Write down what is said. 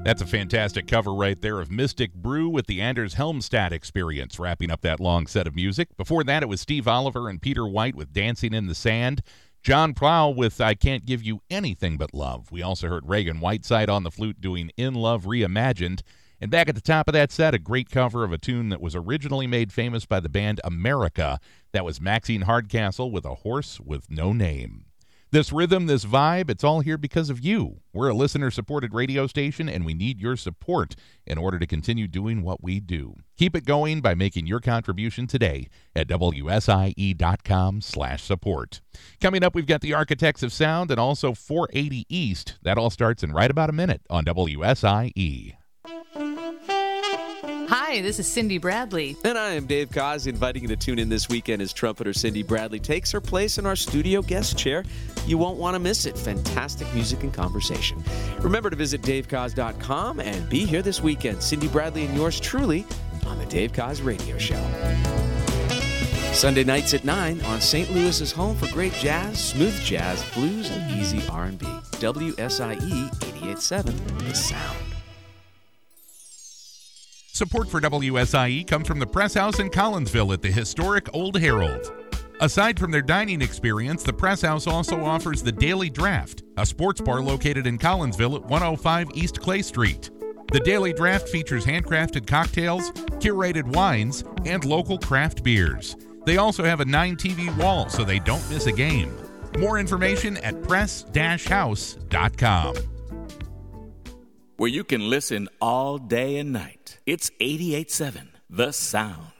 That's a fantastic cover right there of Mystic Brew with the Anders Helmstad Experience, wrapping up that long set of music. Before that, it was Steve Oliver and Peter White with Dancing in the Sand. John Plow with I Can't Give You Anything But Love. We also heard Reagan Whiteside on the flute doing In Love Reimagined. And back at the top of that set, a great cover of a tune that was originally made famous by the band America. That was Maxine Hardcastle with A Horse with No Name. This rhythm, this vibe, it's all here because of you. We're a listener-supported radio station, and we need your support in order to continue doing what we do. Keep it going by making your contribution today at WSIE.com/support. Coming up, we've got the Architects of Sound and also 480 East. That all starts in right about a minute on WSIE. Hi, this is Cindy Bradley. And I am Dave Koz, inviting you to tune in this weekend as trumpeter Cindy Bradley takes her place in our studio guest chair. You won't want to miss it. Fantastic music and conversation. Remember to visit davekoz.com and be here this weekend. Cindy Bradley and yours truly on the Dave Koz Radio Show. Sunday nights at 9 on St. Louis's home for great jazz, smooth jazz, blues, and easy R&B. WSIE 88.7, The Sound. Support for WSIE comes from the Press House in Collinsville at the historic Old Herald. Aside from their dining experience, the Press House also offers the Daily Draft, a sports bar located in Collinsville at 105 East Clay Street. The Daily Draft features handcrafted cocktails, curated wines, and local craft beers. They also have a 9-TV wall so they don't miss a game. More information at press-house.com. Where you can listen all day and night. It's 88.7, The Sound.